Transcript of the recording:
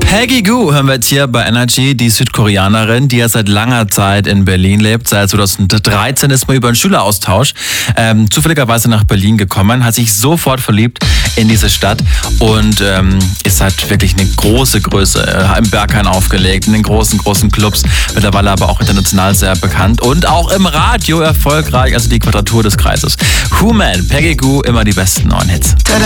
Peggy Gou hören wir jetzt hier bei Energy, die Südkoreanerin, die ja seit langer Zeit in Berlin lebt. Seit 2013 ist man über einen Schüleraustausch zufälligerweise nach Berlin gekommen, hat sich sofort verliebt in diese Stadt und ist halt wirklich eine große Größe, im Berghain aufgelegt, in den großen Clubs, mittlerweile aber auch international sehr bekannt und auch im Radio erfolgreich, also die Quadratur des Kreises. Who Man, Peggy Gou, immer die besten neuen Hits.